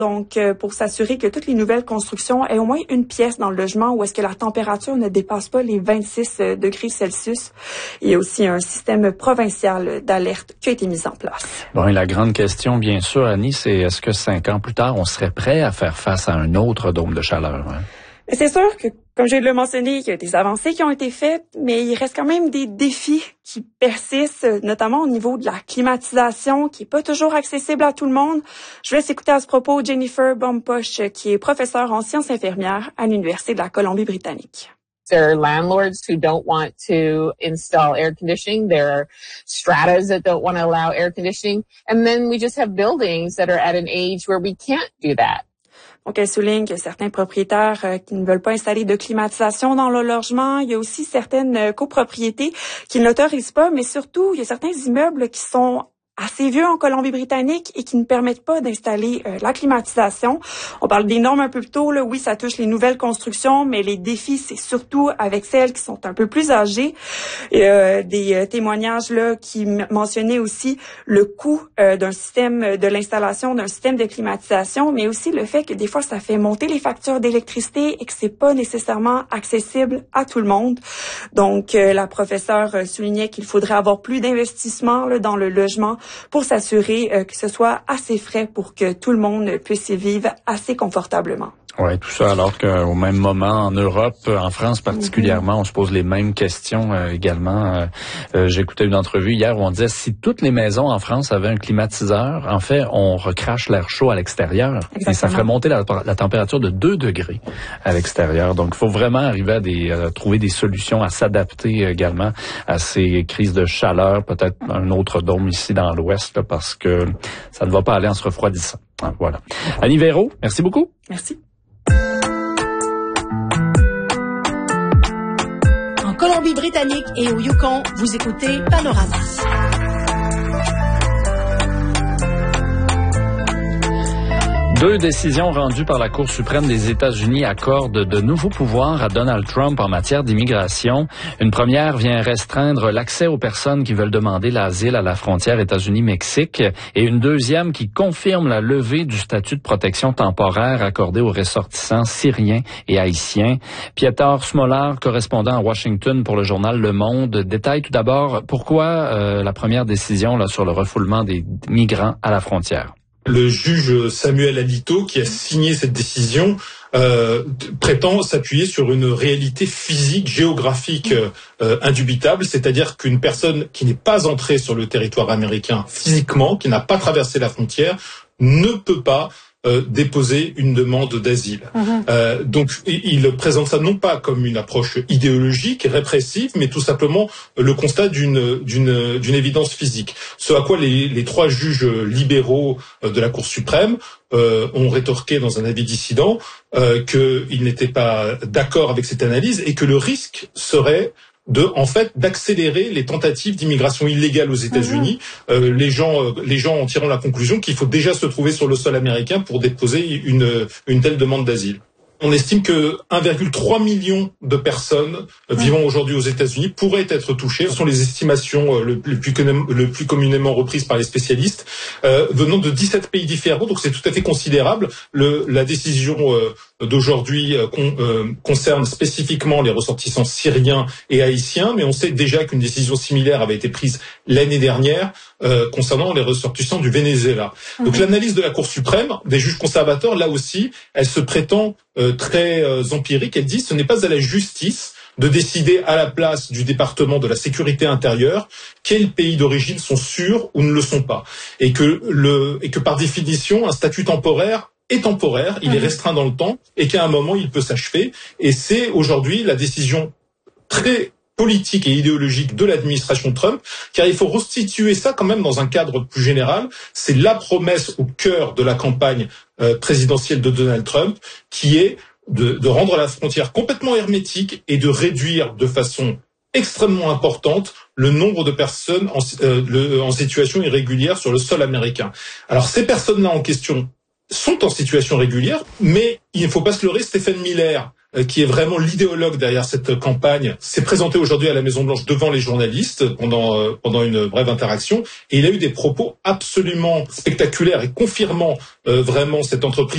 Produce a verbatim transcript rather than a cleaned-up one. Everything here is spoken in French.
Donc, euh, pour s'assurer que toutes les nouvelles constructions aient au moins une pièce dans le logement où est-ce que la température ne dépasse pas les vingt-six degrés Celsius. Il y a aussi un système provincial d'alerte qui a été mis en place. Bon, et la grande question, bien sûr, Annie, c'est est-ce que cinq ans plus tard, on serait prêt à faire face à un autre dôme de chaleur? Hein? C'est sûr que, comme je l'ai mentionné, il y a des avancées qui ont été faites, mais il reste quand même des défis qui persistent, notamment au niveau de la climatisation, qui est pas toujours accessible à tout le monde. Je vais laisse écouter à ce propos Jennifer Bomposh, qui est professeure en sciences infirmières à l'Université de la Colombie-Britannique. There are landlords who don't want to install air conditioning. There are stratas that don't want to allow air conditioning. And then we just have buildings that are at an age where we can't do that. Donc, elle souligne que certains propriétaires euh, qui ne veulent pas installer de climatisation dans leur logement. Il y a aussi certaines euh, copropriétés qui ne l'autorisent pas, mais surtout, il y a certains immeubles qui sont assez vieux en Colombie-Britannique et qui ne permettent pas d'installer euh, la climatisation. On parle des normes un peu plus tôt, là. Oui, ça touche les nouvelles constructions, mais les défis, c'est surtout avec celles qui sont un peu plus âgées. Et, euh, des euh, témoignages là qui m- mentionnaient aussi le coût euh, d'un système de l'installation d'un système de climatisation, mais aussi le fait que des fois, ça fait monter les factures d'électricité et que c'est pas nécessairement accessible à tout le monde. Donc, euh, la professeure euh, soulignait qu'il faudrait avoir plus d'investissement là, dans le logement pour s'assurer euh, que ce soit assez frais pour que tout le monde puisse y vivre assez confortablement. Oui, tout ça alors qu'au même moment en Europe, en France particulièrement, on se pose les mêmes questions euh, également. Euh, euh, J'écoutais une entrevue hier où on disait si toutes les maisons en France avaient un climatiseur, en fait, on recrache l'air chaud à l'extérieur. Et ça ferait monter la, la température de deux degrés à l'extérieur. Donc, il faut vraiment arriver à des, euh, trouver des solutions, à s'adapter également à ces crises de chaleur. Peut-être un autre dôme ici dans l'Ouest, là, parce que ça ne va pas aller en se refroidissant. Ah, voilà. Annie Véro, merci beaucoup. Merci. En Colombie-Britannique et au Yukon, vous écoutez Panorama. Deux décisions rendues par la Cour suprême des États-Unis accordent de nouveaux pouvoirs à Donald Trump en matière d'immigration. Une première vient restreindre l'accès aux personnes qui veulent demander l'asile à la frontière États-Unis-Mexique et une deuxième qui confirme la levée du statut de protection temporaire accordé aux ressortissants syriens et haïtiens. Pieter Smolar, correspondant à Washington pour le journal Le Monde, détaille tout d'abord pourquoi euh, la première décision là, sur le refoulement des migrants à la frontière. Le juge Samuel Alito, qui a signé cette décision, euh, prétend s'appuyer sur une réalité physique, géographique euh, indubitable, c'est-à-dire qu'une personne qui n'est pas entrée sur le territoire américain physiquement, qui n'a pas traversé la frontière, ne peut pas Euh, déposer une demande d'asile. Mmh. Euh, donc, il présente ça non pas comme une approche idéologique, répressive, mais tout simplement le constat d'une d'une d'une évidence physique. Ce à quoi les les trois juges libéraux de la Cour suprême euh, ont rétorqué dans un avis dissident euh, qu'ils n'étaient pas d'accord avec cette analyse et que le risque serait de, en fait, d'accélérer les tentatives d'immigration illégale aux États-Unis. Mmh. Euh, les gens, euh, les gens en tirant la conclusion qu'il faut déjà se trouver sur le sol américain pour déposer une, une telle demande d'asile. On estime que un virgule trois million de personnes euh, vivant aujourd'hui aux États-Unis pourraient être touchées. Ce sont les estimations euh, le, le, plus, le plus communément reprises par les spécialistes, euh, venant de dix-sept pays différents. Donc c'est tout à fait considérable. Le, la décision euh, d'aujourd'hui euh, con, euh, concerne spécifiquement les ressortissants syriens et haïtiens, mais on sait déjà qu'une décision similaire avait été prise l'année dernière euh, concernant les ressortissants du Venezuela. Mmh. Donc l'analyse de la Cour suprême, des juges conservateurs, là aussi, elle se prétend euh, très euh, empirique. Elle dit ce n'est pas à la justice de décider à la place du département de la sécurité intérieure quels pays d'origine sont sûrs ou ne le sont pas, et que le et que par définition un statut temporaire est temporaire, il mmh. est restreint dans le temps et qu'à un moment il peut s'achever. Et c'est aujourd'hui la décision très politique et idéologique de l'administration Trump, car il faut restituer ça quand même dans un cadre plus général. C'est la promesse au cœur de la campagne euh, présidentielle de Donald Trump, qui est de, de rendre la frontière complètement hermétique et de réduire de façon extrêmement importante le nombre de personnes en, euh, le, en situation irrégulière sur le sol américain. Alors ces personnes-là en question sont en situation régulière, mais il ne faut pas se leurrer, Stephen Miller, qui est vraiment l'idéologue derrière cette campagne, s'est présenté aujourd'hui à la Maison-Blanche devant les journalistes pendant euh, pendant une brève interaction, et il a eu des propos absolument spectaculaires et confirmant euh, vraiment cette entreprise